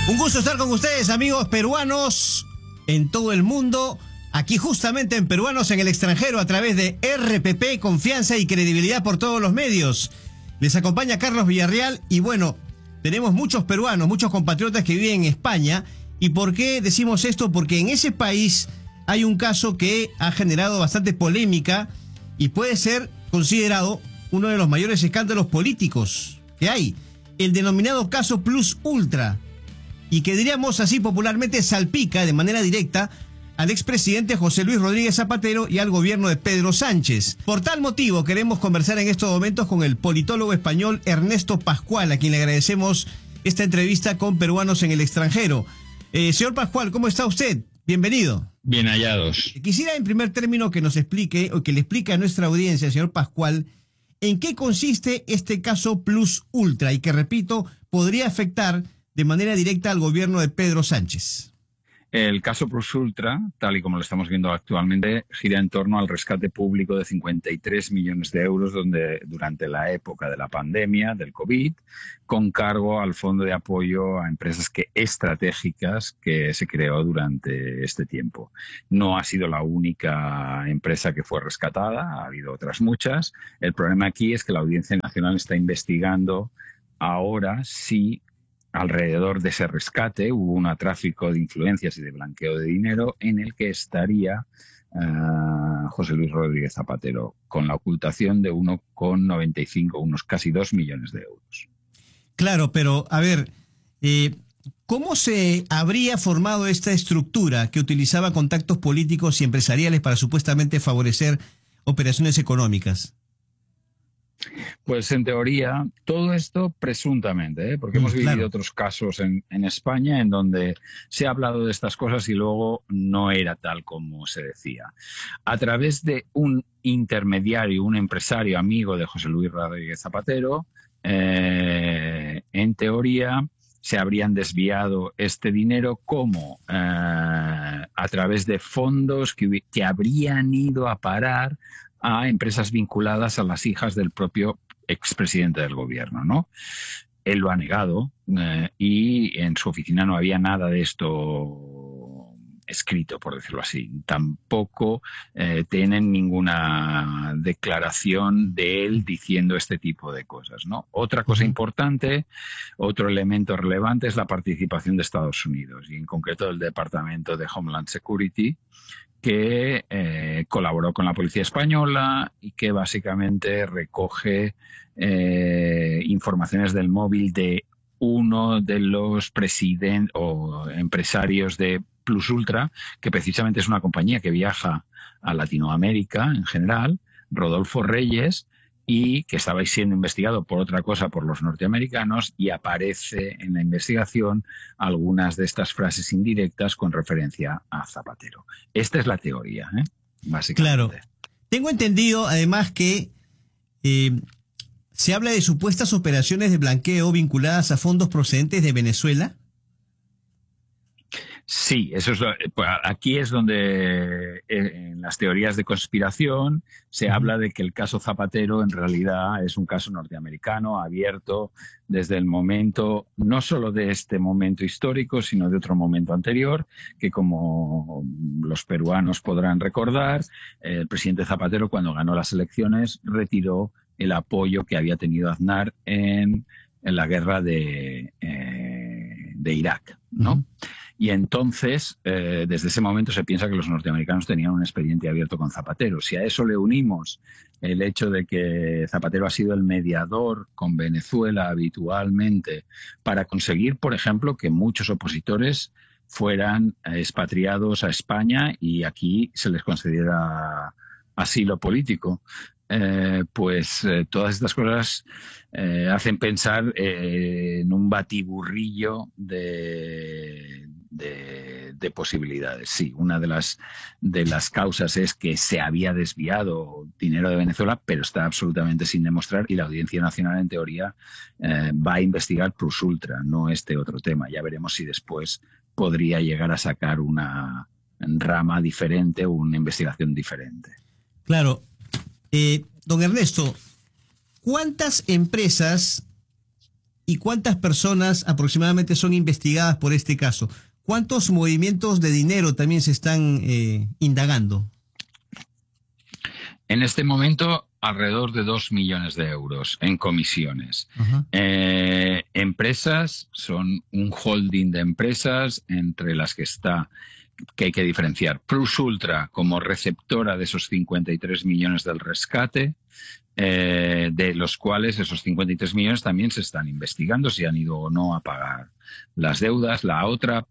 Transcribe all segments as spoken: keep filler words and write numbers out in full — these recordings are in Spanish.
Un gusto estar con ustedes, amigos peruanos en todo el mundo, aquí justamente en Peruanos en el Extranjero a través de R P P, confianza y credibilidad por todos los medios. Les acompaña Carlos Villarreal y bueno, tenemos muchos peruanos, muchos compatriotas que viven en España. ¿Y por qué decimos esto? Porque en ese país hay un caso que ha generado bastante polémica y puede ser considerado uno de los mayores escándalos políticos que hay, el denominado caso Plus Ultra, y que diríamos así popularmente salpica de manera directa al expresidente José Luis Rodríguez Zapatero y al gobierno de Pedro Sánchez. Por tal motivo queremos conversar en estos momentos con el politólogo español Ernesto Pascual, a quien le agradecemos esta entrevista con Peruanos en el Extranjero. Eh, señor Pascual, ¿cómo está usted? Bienvenido. Bien hallados. Quisiera en primer término que nos explique, o que le explique a nuestra audiencia, señor Pascual, en qué consiste este caso Plus Ultra y que, repito, podría afectar de manera directa al gobierno de Pedro Sánchez. El caso Plus Ultra, tal y como lo estamos viendo actualmente, gira en torno al rescate público de cincuenta y tres millones de euros donde, durante la época de la pandemia, del COVID, con cargo al Fondo de Apoyo a Empresas que, Estratégicas que se creó durante este tiempo. No ha sido la única empresa que fue rescatada, ha habido otras muchas. El problema aquí es que la Audiencia Nacional está investigando ahora si alrededor de ese rescate hubo un tráfico de influencias y de blanqueo de dinero en el que estaría uh, José Luis Rodríguez Zapatero, con la ocultación de uno coma noventa y cinco, unos casi dos millones de euros. Claro, pero a ver, eh, ¿cómo se habría formado esta estructura que utilizaba contactos políticos y empresariales para supuestamente favorecer operaciones económicas? Pues en teoría, todo esto presuntamente, ¿eh? porque hemos mm, vivido claro. otros casos en, en España en donde se ha hablado de estas cosas y luego no era tal como se decía. A través de un intermediario, un empresario amigo de José Luis Rodríguez Zapatero, eh, en teoría se habrían desviado este dinero como eh, a través de fondos que, que habrían ido a parar a empresas vinculadas a las hijas del propio expresidente del gobierno, ¿no? Él lo ha negado eh, y en su oficina no había nada de esto escrito, por decirlo así. Tampoco eh, tienen ninguna declaración de él diciendo este tipo de cosas, ¿no? Otra cosa Uh-huh. importante, otro elemento relevante es la participación de Estados Unidos y en concreto del Departamento de Homeland Security, que eh, colaboró con la policía española y que básicamente recoge eh, informaciones del móvil de uno de los presidentes o empresarios de Plus Ultra, que precisamente es una compañía que viaja a Latinoamérica en general, Rodolfo Reyes, y que estaba siendo investigado por otra cosa por los norteamericanos, y aparece en la investigación algunas de estas frases indirectas con referencia a Zapatero. Esta es la teoría, ¿eh? Básicamente. Claro. Tengo entendido, además, que eh, se habla de supuestas operaciones de blanqueo vinculadas a fondos procedentes de Venezuela. Sí, eso es lo, aquí es donde en las teorías de conspiración se habla de que el caso Zapatero en realidad es un caso norteamericano abierto desde el momento, no solo de este momento histórico, sino de otro momento anterior, que como los peruanos podrán recordar, el presidente Zapatero, cuando ganó las elecciones, retiró el apoyo que había tenido Aznar en, en la guerra de, eh, de Irak, ¿no? Uh-huh. Y entonces, eh, desde ese momento se piensa que los norteamericanos tenían un expediente abierto con Zapatero. Si a eso le unimos el hecho de que Zapatero ha sido el mediador con Venezuela habitualmente para conseguir, por ejemplo, que muchos opositores fueran expatriados a España y aquí se les concediera asilo político, Eh, pues eh, todas estas cosas eh, hacen pensar eh, en un batiburrillo de, de, de posibilidades. Sí, una de las, de las causas es que se había desviado dinero de Venezuela, pero está absolutamente sin demostrar, y la Audiencia Nacional, en teoría, eh, va a investigar Plus Ultra, no este otro tema. Ya veremos si después podría llegar a sacar una rama diferente o una investigación diferente. Claro. Eh, don Ernesto, ¿cuántas empresas ¿Y cuántas personas aproximadamente son investigadas por este caso? ¿Cuántos movimientos de dinero también se están eh, indagando? En este momento, alrededor de dos millones de euros en comisiones. Eh, empresas, son un holding de empresas entre las que está, que hay que diferenciar, Plus Ultra como receptora de esos cincuenta y tres millones del rescate, eh, de los cuales esos cincuenta y tres millones también se están investigando si han ido o no a pagar las deudas. La otra,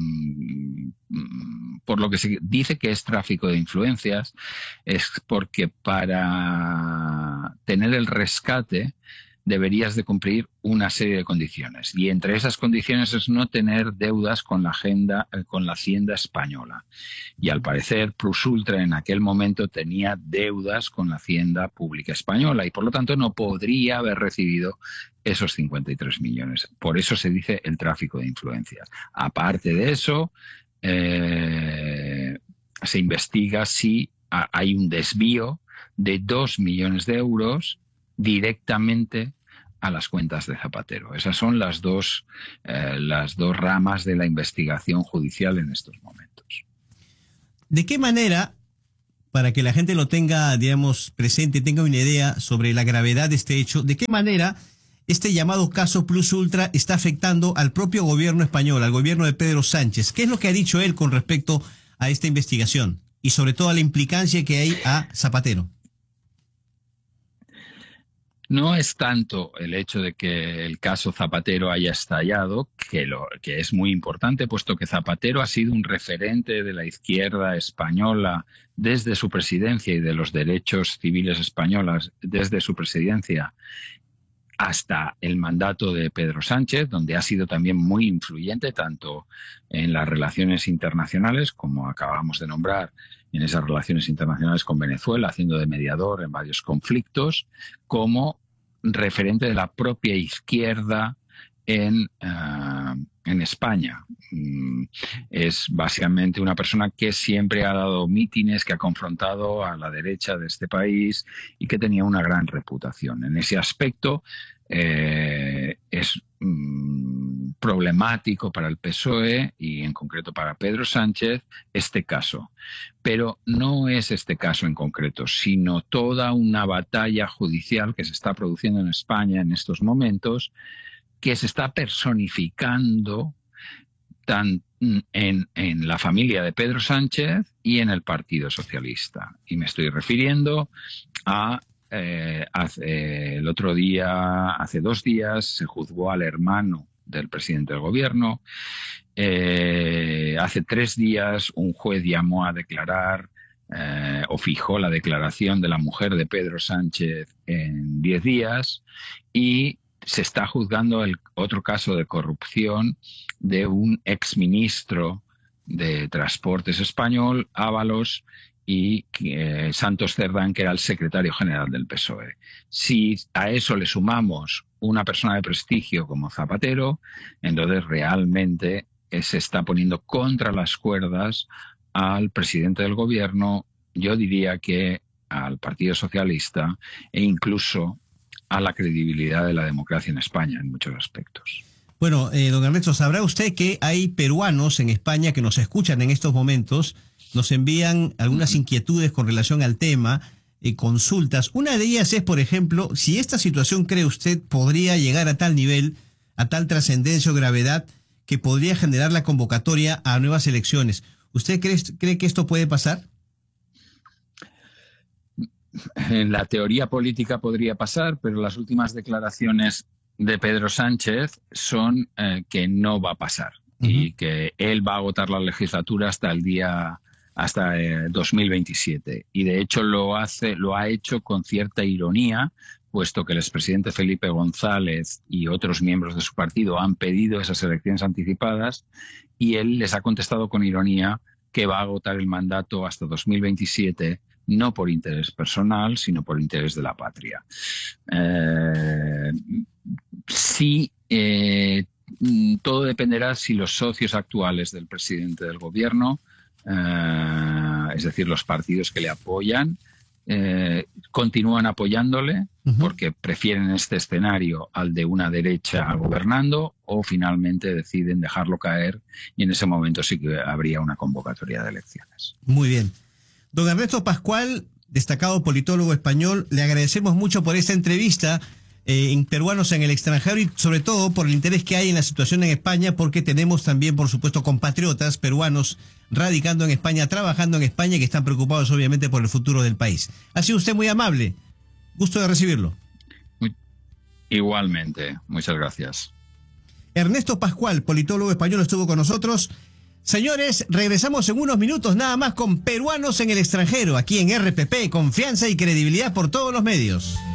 por lo que se dice que es tráfico de influencias, es porque para tener el rescate deberías de cumplir una serie de condiciones, y entre esas condiciones es no tener deudas con la agenda, con la Hacienda española, y al parecer Plus Ultra en aquel momento tenía deudas con la Hacienda Pública española y por lo tanto no podría haber recibido esos cincuenta y tres millones. Por eso se dice el tráfico de influencias. Aparte de eso, eh, se investiga si hay un desvío de dos millones de euros directamente a las cuentas de Zapatero. Esas son las dos, eh, las dos ramas de la investigación judicial en estos momentos. ¿De qué manera, para que la gente lo tenga, digamos, presente, tenga una idea sobre la gravedad de este hecho, de qué manera este llamado caso Plus Ultra está afectando al propio gobierno español, al gobierno de Pedro Sánchez? ¿Qué es lo que ha dicho él con respecto a esta investigación y sobre todo a la implicancia que hay a Zapatero? No es tanto el hecho de que el caso Zapatero haya estallado, que, lo, que es muy importante, puesto que Zapatero ha sido un referente de la izquierda española desde su presidencia y de los derechos civiles españoles desde su presidencia hasta el mandato de Pedro Sánchez, donde ha sido también muy influyente tanto en las relaciones internacionales, como acabamos de nombrar, en esas relaciones internacionales con Venezuela, haciendo de mediador en varios conflictos, como referente de la propia izquierda en, uh, en España. Mm, es básicamente una persona que siempre ha dado mítines, que ha confrontado a la derecha de este país y que tenía una gran reputación. En ese aspecto eh, es mm, problemático para el P S O E y en concreto para Pedro Sánchez este caso. Pero no es este caso en concreto, sino toda una batalla judicial que se está produciendo en España en estos momentos, que se está personificando tan en, en la familia de Pedro Sánchez y en el Partido Socialista. Y me estoy refiriendo a eh, hace, el otro día, hace dos días, se juzgó al hermano del presidente del gobierno. Eh, hace tres días un juez llamó a declarar eh, o fijó la declaración de la mujer de Pedro Sánchez en diez días y se está juzgando el otro caso de corrupción de un exministro de Transportes español, Ábalos, y eh, Santos Cerdán, que era el secretario general del P S O E. Si a eso le sumamos una persona de prestigio como Zapatero, entonces realmente eh, se está poniendo contra las cuerdas al presidente del gobierno, yo diría que al Partido Socialista e incluso a la credibilidad de la democracia en España en muchos aspectos. Bueno, eh, don Ernesto, sabrá usted que hay peruanos en España que nos escuchan en estos momentos, nos envían algunas inquietudes con relación al tema, eh, consultas. Una de ellas es, por ejemplo, si esta situación, cree usted, podría llegar a tal nivel, a tal trascendencia o gravedad, que podría generar la convocatoria a nuevas elecciones. ¿Usted cree, cree que esto puede pasar? En la teoría política podría pasar, pero las últimas declaraciones de Pedro Sánchez son eh, que no va a pasar uh-huh. y que él va a agotar la legislatura hasta el día hasta eh, dos mil veintisiete, y de hecho lo hace lo ha hecho con cierta ironía, puesto que el expresidente Felipe González y otros miembros de su partido han pedido esas elecciones anticipadas y él les ha contestado con ironía que va a agotar el mandato hasta dos mil veintisiete, no por interés personal, sino por interés de la patria. Eh, sí, eh, todo dependerá si los socios actuales del presidente del gobierno, eh, es decir, los partidos que le apoyan, eh, continúan apoyándole uh-huh. porque prefieren este escenario al de una derecha gobernando, o finalmente deciden dejarlo caer y en ese momento sí que habría una convocatoria de elecciones. Muy bien. Don Ernesto Pascual, destacado politólogo español, le agradecemos mucho por esta entrevista eh, en Peruanos en el Extranjero, y sobre todo por el interés que hay en la situación en España, porque tenemos también, por supuesto, compatriotas peruanos radicando en España, trabajando en España, que están preocupados obviamente por el futuro del país. Ha sido usted muy amable. Gusto de recibirlo. Muy, igualmente. Muchas gracias. Ernesto Pascual, politólogo español, estuvo con nosotros. Señores, regresamos en unos minutos nada más con Peruanos en el Extranjero, aquí en R P P, confianza y credibilidad por todos los medios.